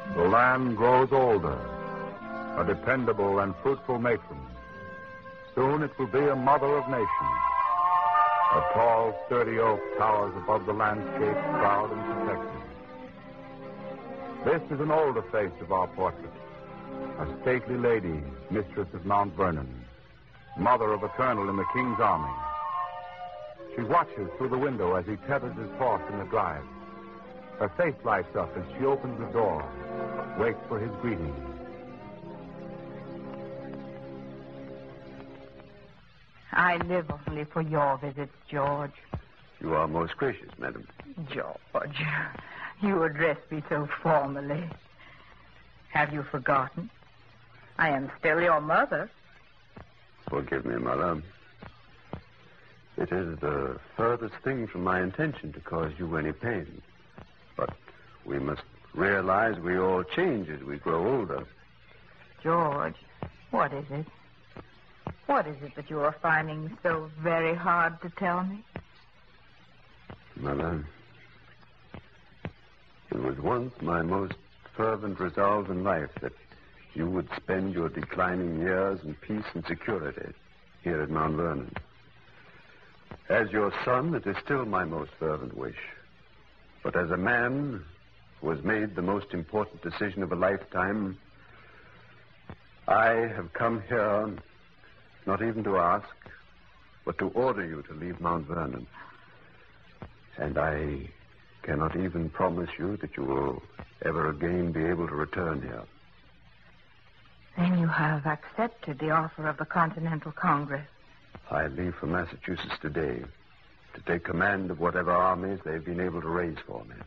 The land grows older, a dependable and fruitful matron. Soon it will be a mother of nations. A tall, sturdy oak towers above the landscape, proud and protected. This is an older face of our portrait. A stately lady, mistress of Mount Vernon, mother of a colonel in the King's army. She watches through the window as he tethers his horse in the drive. Her face lights up as she opens the door, waits for his greeting. I live only for your visits, George. You are most gracious, madam. George, you address me so formally. Have you forgotten? I am still your mother. Forgive me, mother. It is the furthest thing from my intention to cause you any pain. But we must realize we all change as we grow older. George, what is it? What is it that you are finding so very hard to tell me? Mother, it was once my most fervent resolve in life that you would spend your declining years in peace and security here at Mount Vernon. As your son, it is still my most fervent wish. But as a man who has made the most important decision of a lifetime, I have come here not even to ask, but to order you to leave Mount Vernon. And I cannot even promise you that you will ever again be able to return here. Then you have accepted the offer of the Continental Congress. I leave for Massachusetts today to take command of whatever armies they've been able to raise for me.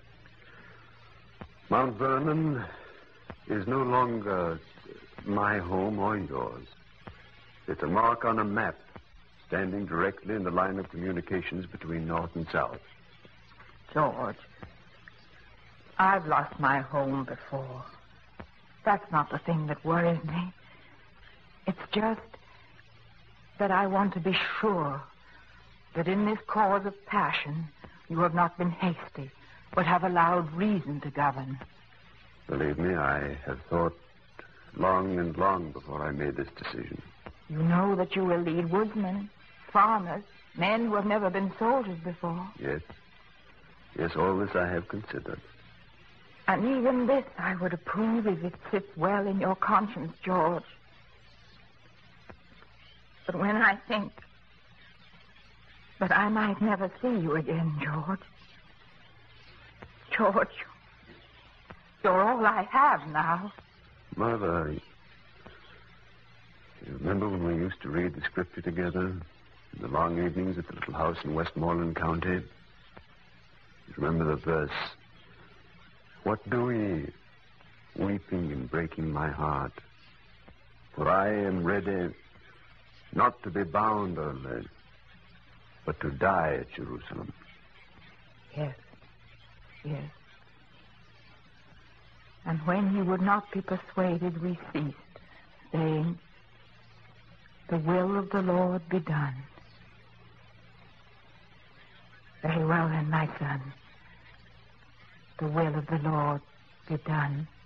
Mount Vernon is no longer my home or yours. It's a mark on a map standing directly in the line of communications between North and South. George, I've lost my home before. That's not the thing that worries me. It's just that I want to be sure that in this cause of passion you have not been hasty, but have allowed reason to govern. Believe me, I have thought long and long before I made this decision. You know that you will lead woodsmen, farmers, men who have never been soldiers before. Yes. Yes, all this I have considered. And even this I would approve if it sits well in your conscience, George. But when I think that I might never see you again, George. George, you're all I have now. Mother, you remember when we used to read the scripture together in the long evenings at the little house in Westmoreland County? You remember the verse, "What do we, weeping and breaking my heart? For I am ready not to be bound only, but to die at Jerusalem." Yes, yes. And when he would not be persuaded, we ceased, saying, "The will of the Lord be done." Very well then, my son. The will of the Lord be done.